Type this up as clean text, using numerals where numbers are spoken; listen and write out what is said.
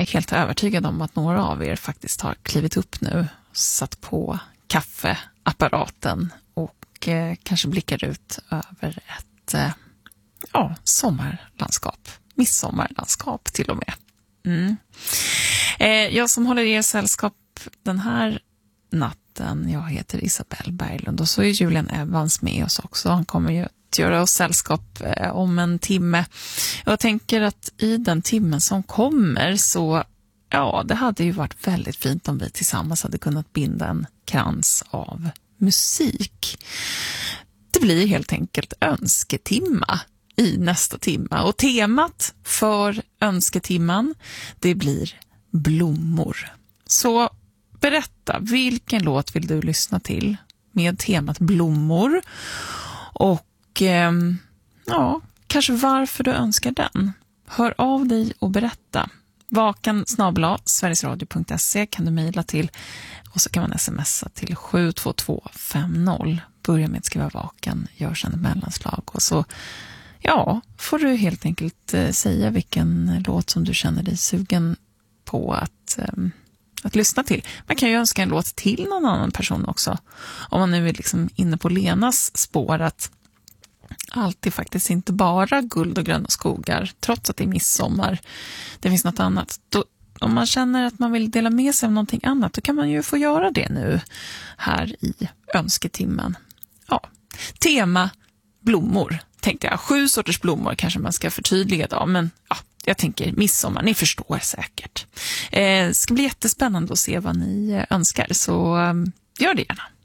är helt övertygad om att några av er faktiskt har klivit upp nu, satt på kaffeapparaten och kanske blickar ut över ett sommarlandskap, midsommarlandskap till och med. Jag som håller er sällskap den här natten, jag heter Isabelle Berglund och så är Julian Evans med oss också. Han kommer ju att göra oss sällskap om en timme. Jag tänker att i den timmen som kommer så, det hade ju varit väldigt fint om vi tillsammans hade kunnat binda en krans av musik. Det blir helt enkelt önsketimma i nästa timma. Och temat för önsketimman, det blir blommor. Så berätta, vilken låt vill du lyssna till med temat blommor? Och kanske varför du önskar den. Hör av dig och berätta. vakan@sverigesradio.se kan du mejla till och så kan man smsa till 72250. Börja med att skriva vakan, gör sedan ett mellanslag och så får du helt enkelt säga vilken låt som du känner dig sugen på att lyssna till. Man kan ju önska en låt till någon annan person också. Om man nu är liksom inne på Lenas spår att allt är faktiskt inte bara guld och gröna skogar, trots att det är midsommar. Det finns något annat. Om man känner att man vill dela med sig av någonting annat, då kan man ju få göra det nu här i önsketimmen. Tema blommor, tänkte jag. 7 sorters blommor kanske man ska förtydliga då, men jag tänker midsommar, ni förstår säkert. Det ska bli jättespännande att se vad ni önskar, så gör det gärna.